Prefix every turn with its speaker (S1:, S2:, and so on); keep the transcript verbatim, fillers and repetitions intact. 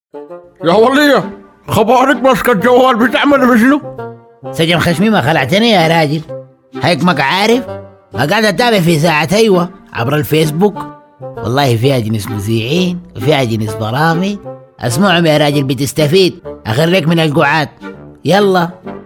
S1: يا ولية خبارك ماسكة الجوال بتعمل بشنو؟
S2: سجن خشمي ما خلعتني يا راجل، هيك ماك عارف قاعد اتابع في ساعة ايوه عبر الفيسبوك، والله فيها جنس مذيعين وفيها جنس برامج، اسمعهم يا راجل بتستفيد، اخريك من القعاد. يلا